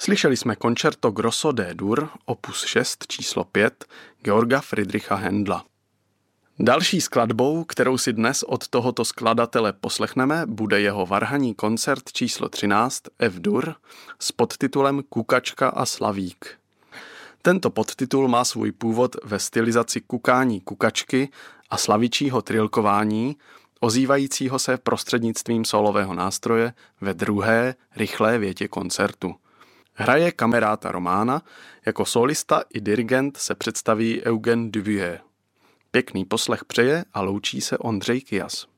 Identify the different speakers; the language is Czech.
Speaker 1: Slyšeli jsme Concerto Grosso D-dur, opus 6, číslo 5, Georga Friedricha Händla. Další skladbou, kterou si dnes od tohoto skladatele poslechneme, bude jeho varhanní koncert číslo 13, F-dur, s podtitulem Kukačka a slavík. Tento podtitul má svůj původ ve stylizaci kukání kukačky a slavičího trilkování, ozývajícího se prostřednictvím solového nástroje ve druhé, rychlé větě koncertu. Hraje Camerata Romana, jako solista i dirigent se představí Eugen Duvier. Pěkný poslech přeje a loučí se Ondřej Kyas.